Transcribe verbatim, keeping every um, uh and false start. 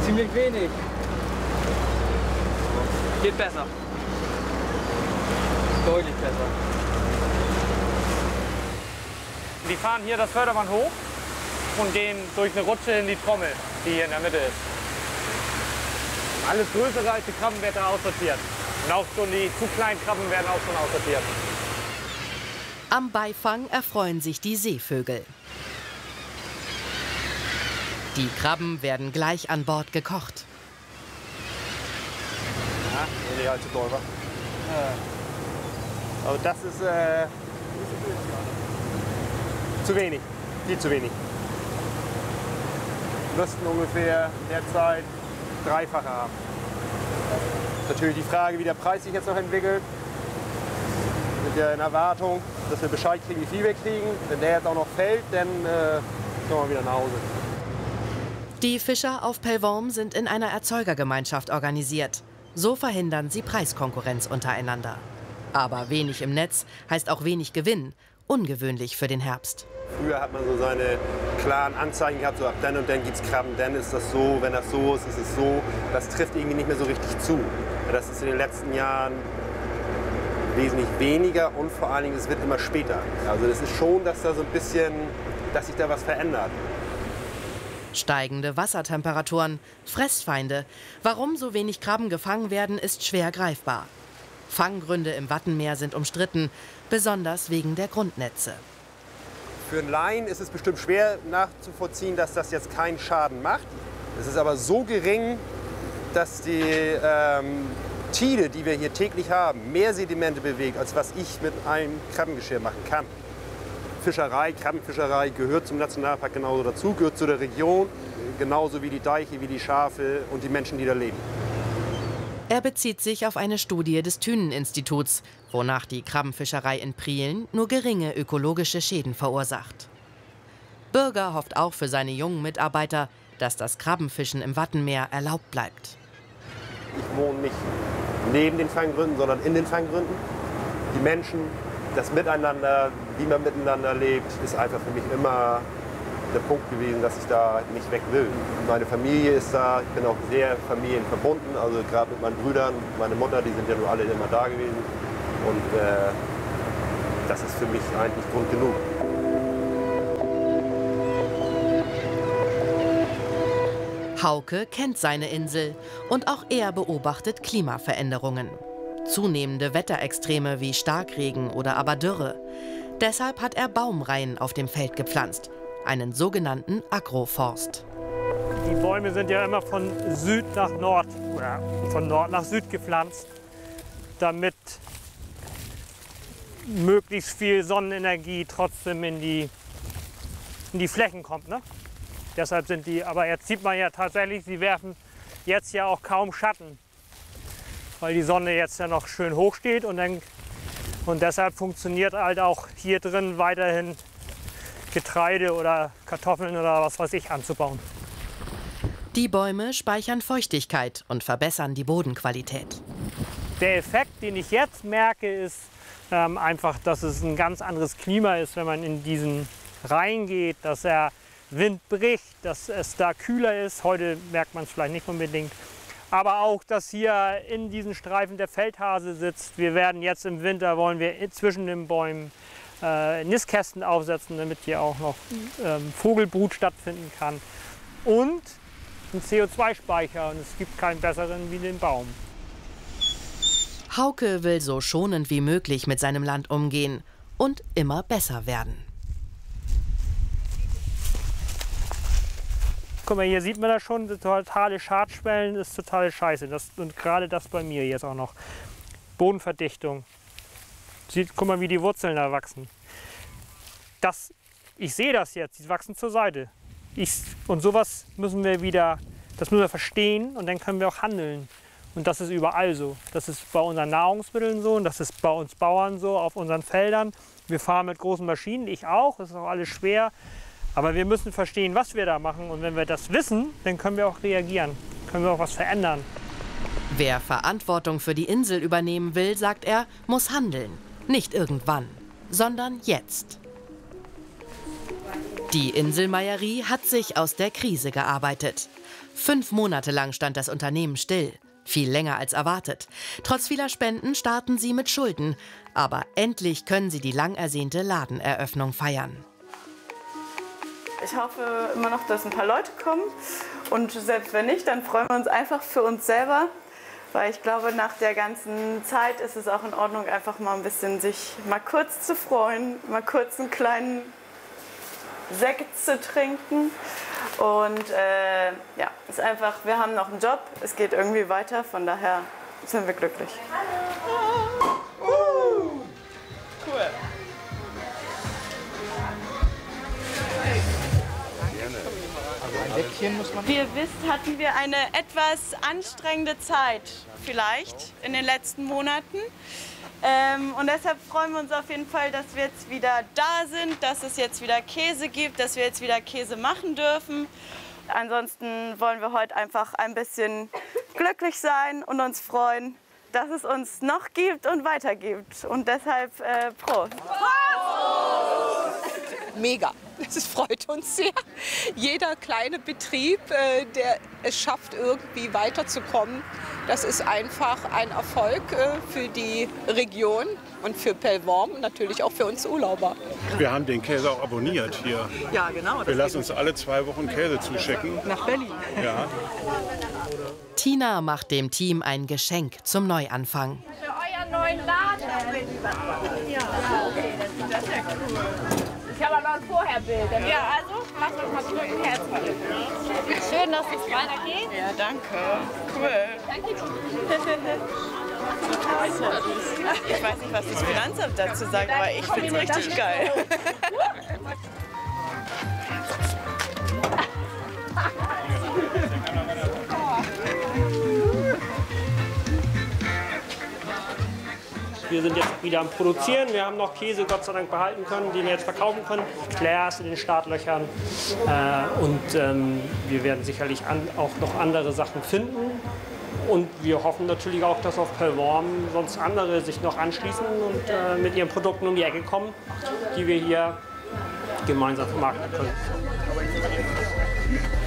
Ziemlich wenig. Geht besser. Deutlich besser. Die fahren hier das Förderband hoch und gehen durch eine Rutsche in die Trommel, die hier in der Mitte ist. Alles Größere als die Krabben wird da aussortiert. Und auch schon die zu kleinen Krabben werden auch schon aussortiert. Am Beifang erfreuen sich die Seevögel. Die Krabben werden gleich an Bord gekocht. Ja, die alte Däuber. Also das ist äh, zu wenig, viel zu wenig. Wir müssten ungefähr derzeit dreifache haben. Natürlich die Frage, wie der Preis sich jetzt noch entwickelt. Mit der Erwartung, dass wir Bescheid kriegen, wie viel wir kriegen. Wenn der jetzt auch noch fällt, dann äh, kommen wir wieder nach Hause. Die Fischer auf Pellworm sind in einer Erzeugergemeinschaft organisiert. So verhindern sie Preiskonkurrenz untereinander. Aber wenig im Netz heißt auch wenig Gewinn. Ungewöhnlich für den Herbst. Früher hat man so seine klaren Anzeichen gehabt, so ab dann und dann gibt es Krabben, dann ist das so, wenn das so ist, ist es so. Das trifft irgendwie nicht mehr so richtig zu. Das ist in den letzten Jahren wesentlich weniger und vor allen Dingen, es wird immer später. Also das ist schon, dass da so ein bisschen, dass sich da was verändert. Steigende Wassertemperaturen, Fressfeinde. Warum so wenig Krabben gefangen werden, ist schwer greifbar. Fanggründe im Wattenmeer sind umstritten, besonders wegen der Grundnetze. Für einen Laien ist es bestimmt schwer nachzuvollziehen, dass das jetzt keinen Schaden macht. Es ist aber so gering, dass die ähm, Tide, die wir hier täglich haben, mehr Sedimente bewegt, als was ich mit einem Krabbengeschirr machen kann. Fischerei, Krabbenfischerei gehört zum Nationalpark genauso dazu, gehört zu der Region, genauso wie die Deiche, wie die Schafe und die Menschen, die da leben. Er bezieht sich auf eine Studie des Thünen-Instituts, wonach die Krabbenfischerei in Prielen nur geringe ökologische Schäden verursacht. Bürger hofft auch für seine jungen Mitarbeiter, dass das Krabbenfischen im Wattenmeer erlaubt bleibt. Ich wohne nicht neben den Fanggründen, sondern in den Fanggründen. Die Menschen, das Miteinander, wie man miteinander lebt, ist einfach für mich immer der Punkt gewesen, dass ich da nicht weg will. Meine Familie ist da, ich bin auch sehr familienverbunden, also gerade mit meinen Brüdern, meine Mutter, die sind ja nur alle immer da gewesen. Und äh, das ist für mich eigentlich Grund genug. Hauke kennt seine Insel und auch er beobachtet Klimaveränderungen. Zunehmende Wetterextreme wie Starkregen oder aber Dürre. Deshalb hat er Baumreihen auf dem Feld gepflanzt, einen sogenannten Agroforst. Die Bäume sind ja immer von Süd nach Nord oder von Nord nach Süd gepflanzt, damit möglichst viel Sonnenenergie trotzdem in die, in die Flächen kommt. Ne? Deshalb sind die, aber jetzt sieht man ja tatsächlich, sie werfen jetzt ja auch kaum Schatten, weil die Sonne jetzt ja noch schön hoch steht und, dann, und deshalb funktioniert halt auch hier drin weiterhin Getreide oder Kartoffeln oder was weiß ich anzubauen. Die Bäume speichern Feuchtigkeit und verbessern die Bodenqualität. Der Effekt, den ich jetzt merke, ist ähm, einfach, dass es ein ganz anderes Klima ist, wenn man in diesen reingeht, dass der Wind bricht, dass es da kühler ist. Heute merkt man es vielleicht nicht unbedingt. Aber auch, dass hier in diesen Streifen der Feldhase sitzt. Wir werden jetzt im Winter, wollen wir zwischen den Bäumen äh, Nistkästen aufsetzen, damit hier auch noch ähm, Vogelbrut stattfinden kann. Und ein C O zwei Speicher. Und es gibt keinen besseren wie den Baum. Hauke will so schonend wie möglich mit seinem Land umgehen und immer besser werden. Guck mal, hier sieht man das schon, totale Schadschwellen ist totale Scheiße. Das, und gerade das bei mir jetzt auch noch. Bodenverdichtung. Sieht, guck mal, wie die Wurzeln da wachsen. Das, ich sehe das jetzt, die wachsen zur Seite. Ich, und sowas müssen wir wieder, das müssen wir verstehen und dann können wir auch handeln. Und das ist überall so. Das ist bei unseren Nahrungsmitteln so und das ist bei uns Bauern so, auf unseren Feldern. Wir fahren mit großen Maschinen, ich auch, das ist auch alles schwer. Aber wir müssen verstehen, was wir da machen. Und wenn wir das wissen, dann können wir auch reagieren, können wir auch was verändern. Wer Verantwortung für die Insel übernehmen will, sagt er, muss handeln. Nicht irgendwann, sondern jetzt. Die Inselmeierie hat sich aus der Krise gearbeitet. Fünf Monate lang stand das Unternehmen still. Viel länger als erwartet. Trotz vieler Spenden starten sie mit Schulden. Aber endlich können sie die lang ersehnte Ladeneröffnung feiern. Ich hoffe immer noch, dass ein paar Leute kommen. Und selbst wenn nicht, dann freuen wir uns einfach für uns selber. Weil ich glaube, nach der ganzen Zeit ist es auch in Ordnung, einfach mal ein bisschen sich mal kurz zu freuen. Mal kurz einen kleinen Sekt zu trinken. Und äh, ja, ist einfach, wir haben noch einen Job, es geht irgendwie weiter, von daher sind wir glücklich. Hallo! Uh, cool. Wie ihr wisst, hatten wir eine etwas anstrengende Zeit, vielleicht in den letzten Monaten. Ähm, und deshalb freuen wir uns auf jeden Fall, dass wir jetzt wieder da sind, dass es jetzt wieder Käse gibt, dass wir jetzt wieder Käse machen dürfen. Ansonsten wollen wir heute einfach ein bisschen glücklich sein und uns freuen, dass es uns noch gibt und weiter gibt. Und deshalb äh, Prost! Mega, das freut uns sehr. Jeder kleine Betrieb, äh, der es schafft, irgendwie weiterzukommen, das ist einfach ein Erfolg äh, für die Region und für Pellworm und natürlich auch für uns Urlauber. Wir haben den Käse auch abonniert hier. Ja, genau. Wir lassen uns alle zwei Wochen Käse zuschicken. Nach Berlin. Ja. Tina macht dem Team ein Geschenk zum Neuanfang. Für euren neuen Laden. Ja, okay, das ist ja cool. Ich habe aber noch ein Vorherbild. Ja, also, lasst uns mal drücken, Herz. Schön, dass es weitergeht. Ja, danke. Cool. Danke. Ich weiß nicht, was das Finanzamt dazu sagt, aber ich finde es richtig geil. Wir sind jetzt wieder am Produzieren. Wir haben noch Käse Gott sei Dank behalten können, den wir jetzt verkaufen können. Claire ist in den Startlöchern. Äh, und ähm, wir werden sicherlich an, auch noch andere Sachen finden. Und wir hoffen natürlich auch, dass auf Pellworm sonst andere sich noch anschließen und äh, mit ihren Produkten um die Ecke kommen, die wir hier gemeinsam vermarkten können.